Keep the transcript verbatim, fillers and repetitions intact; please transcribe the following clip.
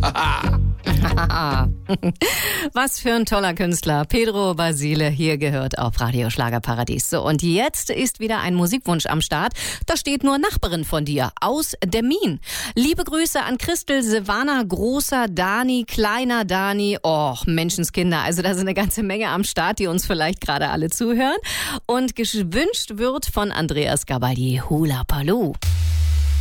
Was für ein toller Künstler. Pedro Basile, hier gehört auf Radio Schlagerparadies. So, und jetzt ist wieder ein Musikwunsch am Start. Da steht nur Nachbarin von dir aus Demmin. Liebe Grüße an Christel, Silvana, Großer Dani, Kleiner Dani. Och, Menschenskinder. Also da sind eine ganze Menge am Start, die uns vielleicht gerade alle zuhören. Und gewünscht wird von Andreas Gabaldi Hula Paloo.